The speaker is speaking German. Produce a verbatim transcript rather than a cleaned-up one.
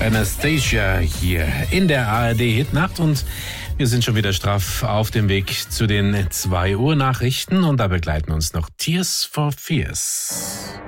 Anastasia hier in der A R D-Hitnacht und wir sind schon wieder straff auf dem Weg zu den zwei Uhr Nachrichten und da begleiten uns noch Tears for Fears.